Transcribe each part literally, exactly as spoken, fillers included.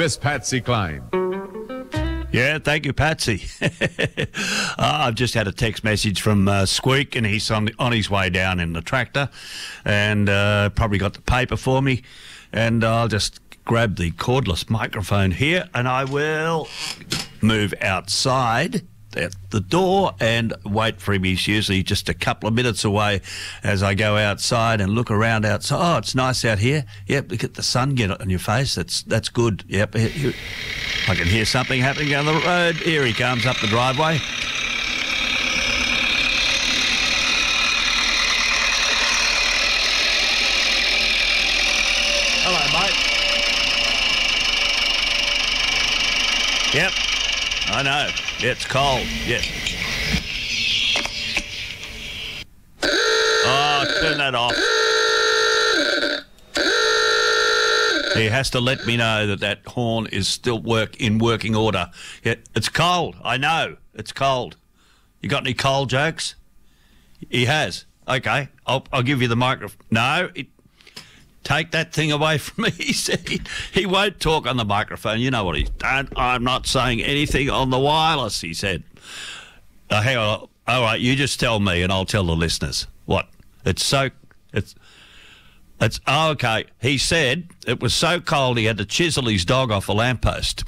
Miss Patsy Cline. Yeah, thank you, Patsy. uh, I've just had a text message from uh, Squeak, and he's on, on his way down in the tractor, and uh, probably got the paper for me, and I'll just grab the cordless microphone here, and I will move outside at the door and wait for him. He's usually just a couple of minutes away as I go outside and look around outside. Oh, it's nice out here. Yep, look at the sun get on your face. That's that's good. Yep, I can hear something happening down the road. Here he comes up the driveway. Hello, mate. Yep, I know. It's cold, yes. Oh, turn that off. He has to let me know that that horn is still work in working order. Yeah, it's cold, I know. It's cold. You got any cold jokes? He has. Okay, I'll, I'll give you the microphone. No, it, take that thing away from me. He said he, he won't talk on the microphone. You know what he's done. I'm not saying anything on the wireless, he said. Uh, hang on. All right, you just tell me and I'll tell the listeners. What? It's so... It's... It's... Oh, okay. He said it was so cold he had to chisel his dog off a lamppost.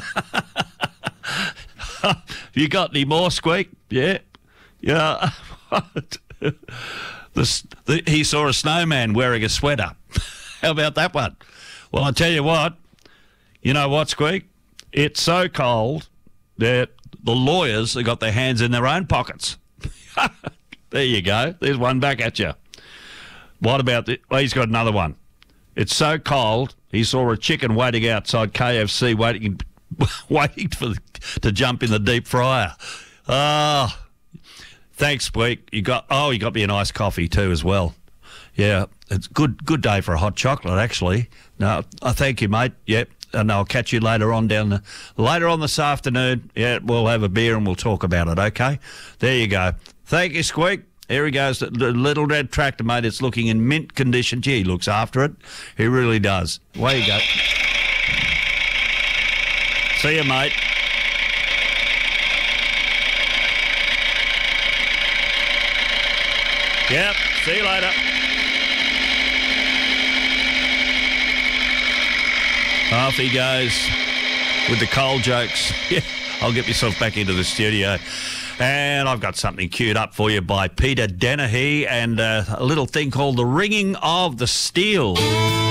You got any more, Squeak? Yeah? Yeah. the, the, he saw a snowman wearing a sweater. How about that one? Well, I tell you what, you know what, Squeak? It's so cold that the lawyers have got their hands in their own pockets. There you go. There's one back at you. What about the... Well, he's got another one. It's so cold, he saw a chicken waiting outside K F C, waiting waiting for the, to jump in the deep fryer. Ah, oh, thanks, Squeak. You got... Oh, you got me a nice coffee too as well. Yeah, it's good good day for a hot chocolate, actually. No, I thank you, mate. Yep, and I'll catch you later on down the, later on this afternoon. Yeah, we'll have a beer and we'll talk about it, okay? There you go. Thank you, Squeak. Here he goes, the little red tractor, mate. It's looking in mint condition. Gee, he looks after it. He really does. Away you go. See you, mate. Yep, see you later. Off he goes with the cold jokes. Yeah, I'll get myself back into the studio. And I've got something queued up for you by Peter Dennehy and uh, a little thing called The Ringing of the Steel.